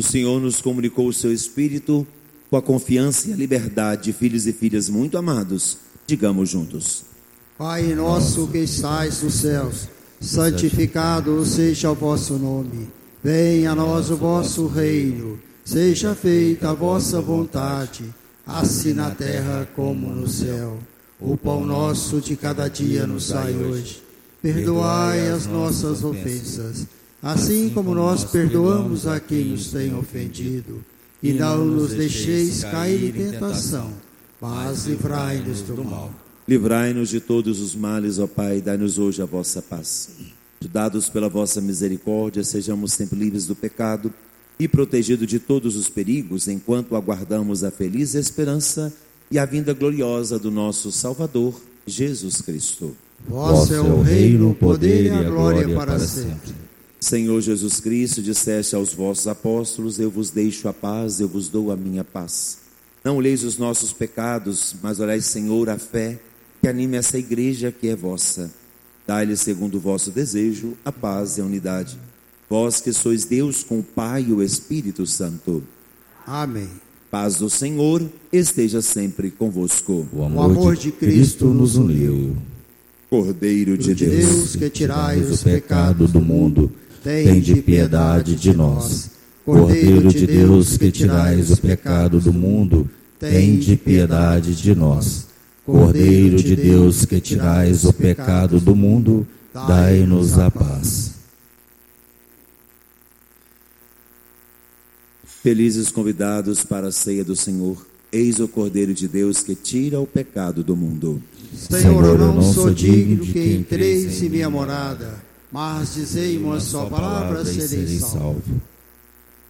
O Senhor nos comunicou o seu Espírito com a confiança e a liberdade de filhos e filhas muito amados. Digamos juntos: Pai nosso que estais nos céus, santificado seja o vosso nome. Venha a nós o vosso reino. Seja feita a vossa vontade, assim na terra como no céu. O pão nosso de cada dia nos dai hoje. Perdoai as nossas ofensas, assim como nós perdoamos a quem nos tem ofendido. E não nos deixeis cair em tentação, mas livrai-nos do mal. Livrai-nos de todos os males, ó Pai, dai-nos hoje a vossa paz. Dados pela vossa misericórdia, sejamos sempre livres do pecado e protegidos de todos os perigos, enquanto aguardamos a feliz esperança e a vinda gloriosa do nosso Salvador, Jesus Cristo. Vosso é o reino, o poder e a glória para sempre. Senhor Jesus Cristo, disseste aos vossos apóstolos: eu vos deixo a paz, eu vos dou a minha paz. Não olheis os nossos pecados, mas olhai, Senhor, a fé que anime essa igreja que é vossa. Dai-lhe, segundo o vosso desejo, a paz e a unidade. Vós que sois Deus com o Pai e o Espírito Santo. Amém. Paz do Senhor esteja sempre convosco. O amor de Cristo nos uniu. Cordeiro de Deus, que tirais o pecado do mundo, tende piedade de nós. Cordeiro de Deus, que tirais o pecado do mundo, tende piedade de nós. Cordeiro de Deus, que tirais o pecado do mundo, dai-nos a paz. Felizes convidados para a ceia do Senhor, eis o Cordeiro de Deus que tira o pecado do mundo. Senhor, eu não sou digno que entreis em minha morada, mas dizei uma só palavra, serei salvo.